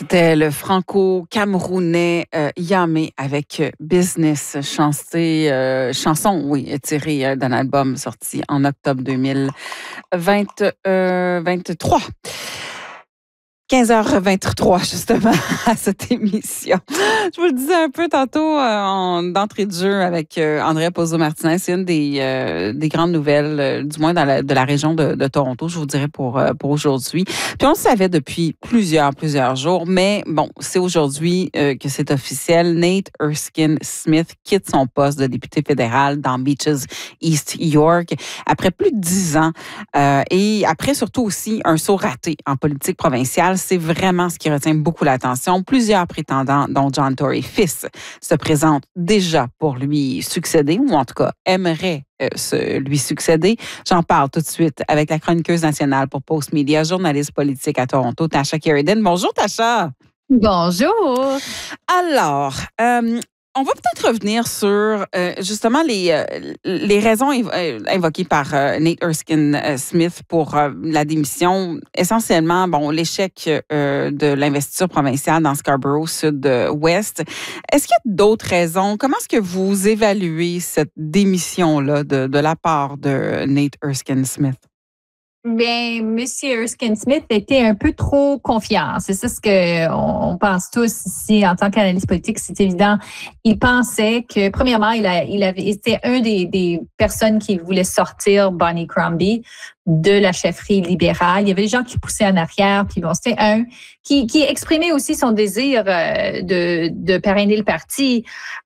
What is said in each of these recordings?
C'était le franco-camerounais Yamé avec Business, chanson, oui, tirée d'un album sorti en octobre 2023. 15h23, justement, à cette émission. Je vous le disais un peu tantôt d'entrée de jeu avec Andrea Pozzo-Martinez. C'est une des grandes nouvelles, du moins de la région de Toronto, je vous dirais, pour aujourd'hui. Puis on le savait depuis plusieurs jours, mais bon, c'est aujourd'hui que c'est officiel. Nate Erskine Smith quitte son poste de député fédéral dans Beaches, East York, après plus de 10 ans et après surtout aussi un saut raté en politique provinciale. C'est vraiment ce qui retient beaucoup l'attention. Plusieurs prétendants, dont John Tory fils, se présentent déjà pour lui succéder, ou en tout cas aimeraient lui succéder. J'en parle tout de suite avec la chroniqueuse nationale pour Postmedia, journaliste politique à Toronto, Tasha Keridan. Bonjour, Tasha. Bonjour. Alors, on va peut-être revenir sur justement les raisons invoquées par Nate Erskine Smith pour la démission. Essentiellement, bon, l'échec de l'investiture provinciale dans Scarborough Sud-Ouest. Est-ce qu'il y a d'autres raisons? Comment est-ce que vous évaluez cette démission-là de la part de Nate Erskine Smith? Bien, M. Erskine Smith était un peu trop confiant. C'est ça ce qu'on pense tous ici en tant qu'analyste politique, c'est évident. Il pensait que, premièrement, il avait été un des personnes qui voulait sortir Bonnie Crombie de la chefferie libérale. Il y avait des gens qui poussaient en arrière, puis bon, c'était un qui exprimait aussi son désir de parrainer le parti.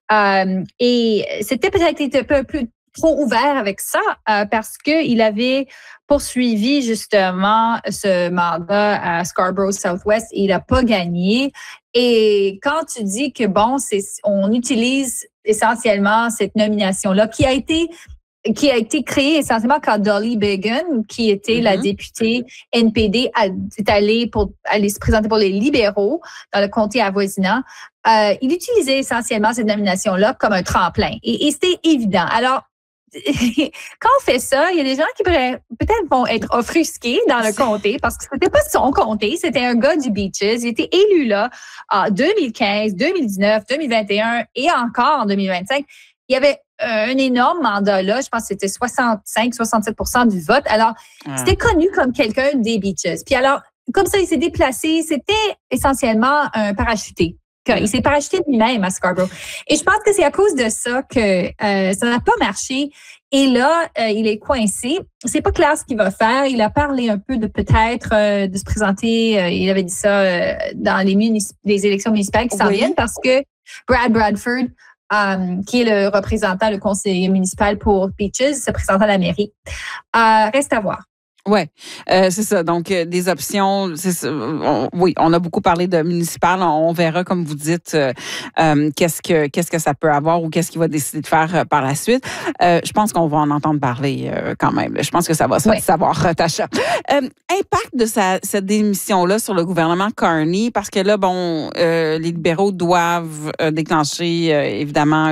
Et c'était peut-être un peu trop ouvert avec ça parce qu'il avait poursuivi justement ce mandat à Scarborough Southwest et il n'a pas gagné. Et quand tu dis que bon, on utilise essentiellement cette nomination-là qui a été créée essentiellement quand Dolly Began, qui était la députée NPD, est allée se présenter pour les libéraux dans le comté avoisinant. Il utilisait essentiellement cette nomination-là comme un tremplin. Et c'était évident. Alors, quand on fait ça, il y a des gens qui peut-être vont être offusqués dans le comté parce que c'était pas son comté, c'était un gars du Beaches. Il était élu là en 2015, 2019, 2021 et encore en 2025. Il y avait un énorme mandat là, je pense que c'était 65-67% du vote. Alors, c'était connu comme quelqu'un des Beaches. Puis alors, comme ça, il s'est déplacé, c'était essentiellement un parachuté. Il s'est parachuté lui-même à Scarborough. Et je pense que c'est à cause de ça que ça n'a pas marché. Et là, il est coincé. C'est pas clair ce qu'il va faire. Il a parlé un peu de peut-être de se présenter. Il avait dit ça dans les élections municipales qui s'en viennent parce que Brad Bradford, qui est le représentant, le conseiller municipal pour Beaches, se présente à la mairie. Reste à voir. Oui, c'est ça. Donc, des options, c'est ça. Oui, on a beaucoup parlé de municipal. On verra, comme vous dites, qu'est-ce que ça peut avoir ou qu'est-ce qu'il va décider de faire par la suite. Je pense qu'on va en entendre parler quand même. Je pense que ça va se savoir, Tasha. Impact de cette démission-là sur le gouvernement Carney, parce que là, bon, les libéraux doivent déclencher, évidemment,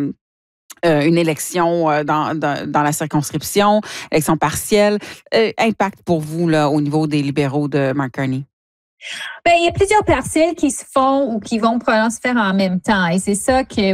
une élection dans la circonscription, élection partielle. Impact pour vous là au niveau des libéraux de Mark Carney? Ben, il y a plusieurs partielles qui se font ou qui vont probablement se faire en même temps. Et c'est ça que,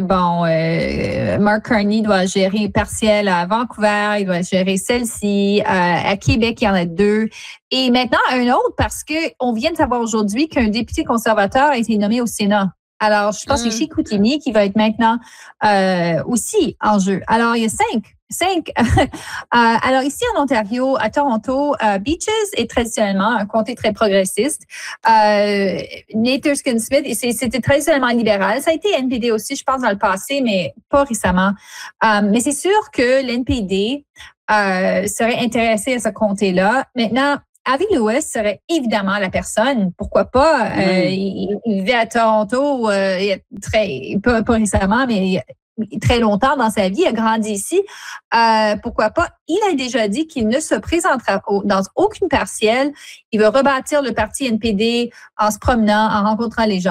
Mark Carney doit gérer partielle à Vancouver, il doit gérer celle-ci. À Québec, il y en a 2. Et maintenant, un autre parce qu'on vient de savoir aujourd'hui qu'un député conservateur a été nommé au Sénat. Alors, je pense que c'est Chicoutimi qui va être maintenant aussi en jeu. Alors, il y a 5. Alors, ici en Ontario, à Toronto, Beaches est traditionnellement un comté très progressiste. Nate Erskine Smith, c'était traditionnellement libéral. Ça a été NPD aussi, je pense, dans le passé, mais pas récemment. Mais c'est sûr que l'NPD serait intéressé à ce comté-là. Maintenant, Avi Lewis serait évidemment la personne. Pourquoi pas? Il vivait à Toronto pas récemment, mais très longtemps dans sa vie. Il a grandi ici. Pourquoi pas? Il a déjà dit qu'il ne se présentera dans aucune partielle. Il veut rebâtir le parti NPD en se promenant, en rencontrant les gens.